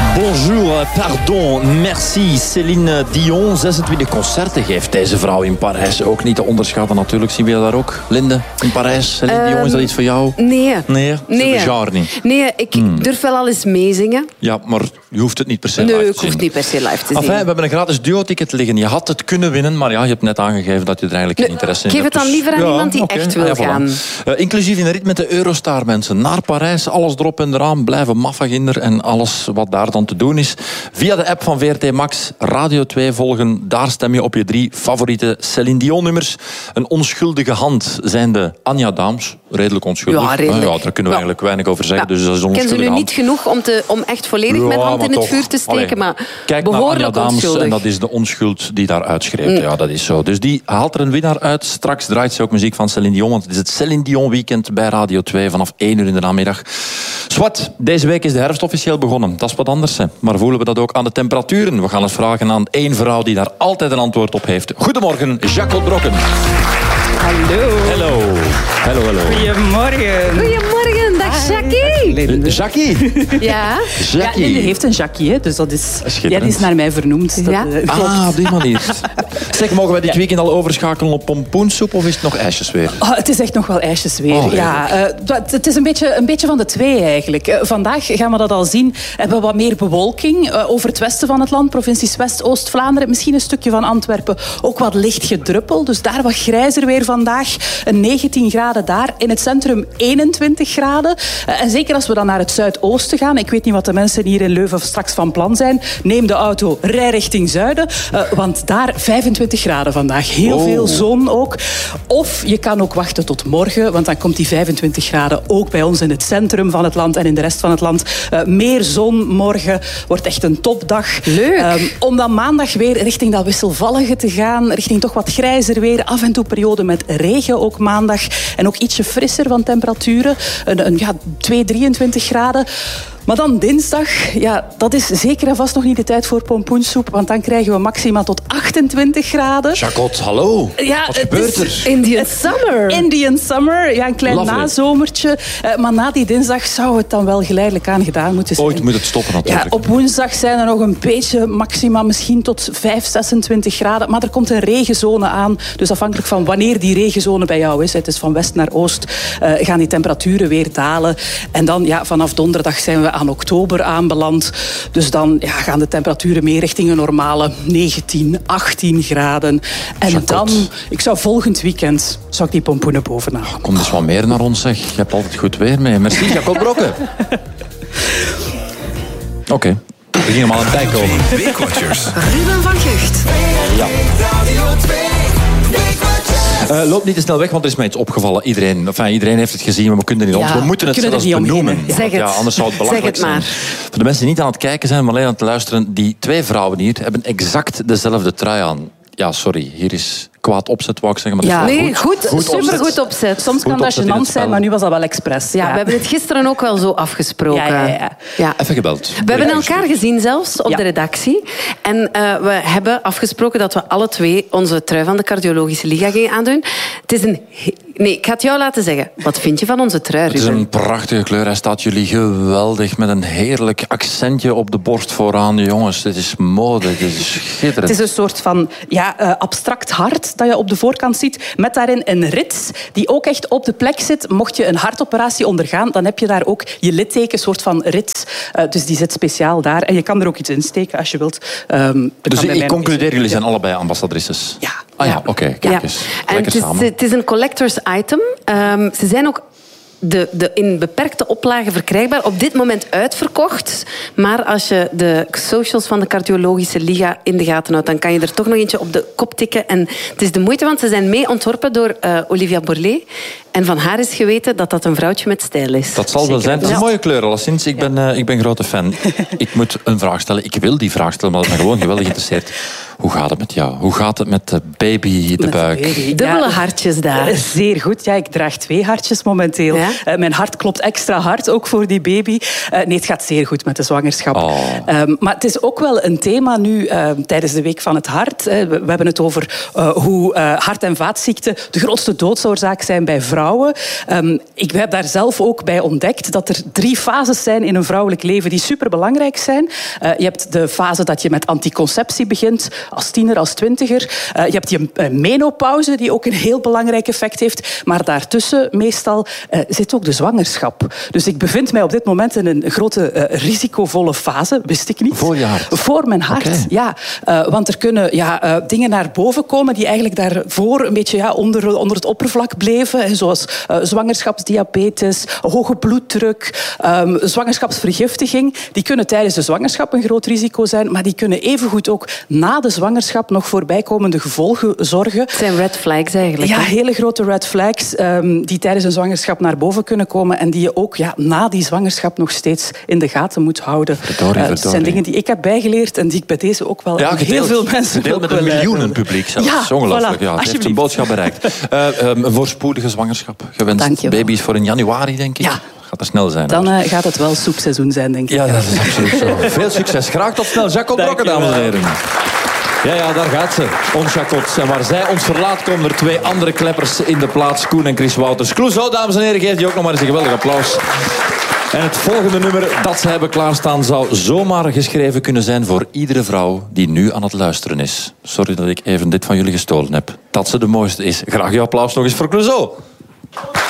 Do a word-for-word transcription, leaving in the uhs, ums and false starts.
Bonjour, pardon, merci. Céline Dion, zesentwintig concerten geeft deze vrouw in Parijs. Ook niet te onderschatten natuurlijk. Zien we dat daar ook? Linde, in Parijs. Céline um, Dion, is dat iets voor jou? Nee. Nee? Nee. Het genre niet? Nee, ik hmm. durf wel al eens meezingen. Ja, maar je hoeft het niet per se nee, live te zien. Nee, ik hoef niet per se live te zien. Enfin, we hebben een gratis duo-ticket liggen. Je had het kunnen winnen, maar ja, je hebt net aangegeven dat je er eigenlijk geen interesse in hebt. Geef het dan liever aan ja, iemand die okay. echt wil ja, voilà. gaan. Uh, inclusief in de rit met de Eurostar, mensen. Naar Parijs, alles erop en eraan. Blijven maffaginder en alles wat daar dan te doen is. Via de app van V R T Max, Radio twee volgen. Daar stem je op je drie favoriete Céline Dion-nummers. Een onschuldige hand zijn de Anja Daams. Redelijk onschuldig. Ja, redelijk. Ja, daar kunnen we ja. eigenlijk weinig over zeggen. Ja. Dus dat is een ken ze nu hand. niet genoeg om, te, om echt volledig ja, mijn hand in het toch. vuur te steken. Allee, maar kijk naar Anja Daams onschuldig. En dat is de onschuld die daar uitschreeuwt. Mm. Ja, dat is zo. Dus die haalt er een winnaar uit. Straks draait ze ook muziek van Céline Dion. Want het is het Céline Dion weekend bij Radio twee vanaf één uur in de namiddag. Zwat, deze week is de herfst officieel begonnen. Dat is wat anders. Hè. Maar voelen we dat ook aan de temperaturen? We gaan het vragen aan één vrouw die daar altijd een antwoord op heeft. Goedemorgen, Jacques Brokken. Hallo. Hallo. Hallo, hallo. Goedemorgen. Goedemorgen, dag Jackie. Jackie? Ja. Jackie. Ja, Linde heeft een Jackie, hè, dus dat is, ja, die is naar mij vernoemd. Ja. Dat, uh, ah, op die manier. Zeg, mogen wij dit ja. weekend al overschakelen op pompoensoep of is het nog ijsjes weer? Oh, het is echt nog wel ijsjes weer. Oh, ja, uh, het is een beetje, een beetje van de twee eigenlijk. Uh, vandaag gaan we dat al zien. Hebben we wat meer bewolking uh, over het westen van het land. Provincies West, Oost-Vlaanderen, misschien een stukje van Antwerpen. Ook wat licht gedruppel, dus daar wat grijzer weer vandaag. Een negentien graden daar. In het centrum eenentwintig graden. Uh, en zeker als we dan naar het zuidoosten gaan. Ik weet niet wat de mensen hier in Leuven straks van plan zijn. Neem de auto, rij richting zuiden. Uh, want daar vijfentwintig graden vandaag. Heel oh. veel zon ook. Of je kan ook wachten tot morgen. Want dan komt die vijfentwintig graden ook bij ons in het centrum van het land en in de rest van het land. Uh, meer zon morgen. Wordt echt een topdag. Leuk. Um, om dan maandag weer richting dat wisselvallige te gaan. Richting toch wat grijzer weer. Af en toe periode met regen ook maandag. En ook ietsje frisser van temperaturen. Een, een ja, twee, drieëntwintig graden. Maar dan dinsdag, ja, dat is zeker en vast nog niet de tijd voor pompoensoep. Want dan krijgen we maxima tot achtentwintig graden. Jacot, hallo. Ja, wat gebeurt er? Indian Summer. Indian Summer, ja, een klein Lovely. nazomertje. Uh, maar na die dinsdag zou het dan wel geleidelijk aan gedaan moeten zijn. Ooit moet het stoppen natuurlijk. Ja, op woensdag zijn er nog een beetje maxima, misschien tot vijf, zesentwintig graden. Maar er komt een regenzone aan. Dus afhankelijk van wanneer die regenzone bij jou is, het is van west naar oost, uh, gaan die temperaturen weer dalen. En dan, ja, vanaf donderdag zijn we aan oktober aanbeland. Dus dan ja, gaan de temperaturen meer richting een normale negentien, achttien graden. En Jacot. dan, ik zou volgend weekend, zou ik die pompoenen bovenaan. Kom eens wat meer naar ons, zeg. Je hebt altijd goed weer mee. Merci, Jacot Brokken. Oké, okay. We gingen maar aan het bijkomen. Weekwatchers. Ruben van Gucht. Ja. Uh, loop niet te snel weg, want er is mij iets opgevallen. Iedereen, enfin, iedereen heeft het gezien, maar we kunnen het niet, ja, we moeten het kunnen zelfs het benoemen. Ja. Zeg het. Ja, anders zou het belachelijk zeg het maar. zijn. Voor de mensen die niet aan het kijken zijn, maar alleen aan het luisteren, die twee vrouwen hier hebben exact dezelfde trui aan. Ja, sorry, hier is kwaad opzet, wou ik zeggen. Maar ja, dat is nee, goed, goed super opzet. goed opzet. Soms goed kan dat gênant zijn, maar nu was dat wel expres. Ja, Ja, we hebben het gisteren ook wel zo afgesproken. Ja, ja, ja. Ja. Even gebeld. We hebben elkaar gezien zelfs op Ja. de redactie. En uh, we hebben afgesproken dat we alle twee onze trui van de Cardiologische Liga gingen aandoen. Het is een... Nee, ik ga het jou laten zeggen. Wat vind je van onze trui, Ruben? Het is een prachtige kleur. Hij staat jullie geweldig met een heerlijk accentje op de borst vooraan. Jongens, dit is mode, dit is schitterend. Het is een soort van ja, uh, abstract hart dat je op de voorkant ziet. Met daarin een rits die ook echt op de plek zit. Mocht je een hartoperatie ondergaan, dan heb je daar ook je litteken, een soort van rits. Uh, dus die zit speciaal daar. En je kan er ook iets in steken als je wilt. Um, dus ik concludeer, jullie zijn ja. allebei ambassadrices? Ja. Ah ja, oké, okay, kijk ja. eens. En Lekker het is, samen. het is een collectors item. Um, ze zijn ook de, de in beperkte oplagen verkrijgbaar. Op dit moment uitverkocht. Maar als je de socials van de Cardiologische Liga in de gaten houdt, dan kan je er toch nog eentje op de kop tikken. En het is de moeite, want ze zijn mee ontworpen door uh, Olivia Borlée. En van haar is geweten dat dat een vrouwtje met stijl is. Dat zal wel zijn. Het is een mooie kleur, alleszins. Ik ben, uh, ik ben grote fan. Ik moet een vraag stellen. Ik wil die vraag stellen, maar ik ben gewoon geweldig geïnteresseerd. Hoe gaat het met jou? Hoe gaat het met de baby, de met buik? De baby. Dubbele ja, hartjes daar. Zeer goed. Ja, ik draag twee hartjes momenteel. Ja? Uh, mijn hart klopt extra hard, ook voor die baby. Uh, nee, het gaat zeer goed met de zwangerschap. Oh. Um, maar het is ook wel een thema nu uh, tijdens de Week van het Hart. Uh, we, we hebben het over uh, hoe uh, hart- en vaatziekten de grootste doodsoorzaak zijn bij vrouwen. vrouwen. Um, ik heb daar zelf ook bij ontdekt dat er drie fases zijn in een vrouwelijk leven die superbelangrijk zijn. Uh, je hebt de fase dat je met anticonceptie begint, als tiener, als twintiger. Uh, je hebt die uh, menopauze, die ook een heel belangrijk effect heeft. Maar daartussen meestal uh, zit ook de zwangerschap. Dus ik bevind mij op dit moment in een grote uh, risicovolle fase, wist ik niet. Voor je hart? Voor mijn hart, okay. ja. Uh, want er kunnen ja, uh, dingen naar boven komen die eigenlijk daarvoor een beetje ja, onder, onder het oppervlak bleven. Zoals uh, zwangerschapsdiabetes, hoge bloeddruk, um, zwangerschapsvergiftiging. Die kunnen tijdens de zwangerschap een groot risico zijn, maar die kunnen evengoed ook na de zwangerschap nog voor bijkomende gevolgen zorgen. Het zijn red flags eigenlijk. Ja, hele grote red flags um, die tijdens een zwangerschap naar boven kunnen komen en die je ook ja, na die zwangerschap nog steeds in de gaten moet houden. Verdorie, uh, het zijn dingen die ik heb bijgeleerd en die ik bij deze ook wel ja, heel veel mensen gedeeld met een miljoenen publiek zelfs. Ja, ongelooflijk. Voilà, ja, het heeft een boodschap bereikt. Uh, um, een voorspoedige zwangerschap. Gewenst baby's voor in januari, denk ik. Ja. Gaat er snel zijn. Dan uh, gaat het wel soepseizoen zijn, denk ik. Ja, dat is absoluut zo. Veel succes. Graag tot snel. Jacques Ontbrokken, dames en heren. Ja, ja, daar gaat ze. Ons Jacques. En waar zij ons verlaat, komen er twee andere kleppers in de plaats. Koen en Chris Wouters. Clouseau, dames en heren, geef die ook nog maar eens een geweldig applaus. En het volgende nummer dat ze hebben klaarstaan zou zomaar geschreven kunnen zijn voor iedere vrouw die nu aan het luisteren is. Sorry dat ik even dit van jullie gestolen heb. Dat ze de mooiste is. Graag je applaus nog eens voor Clouseau.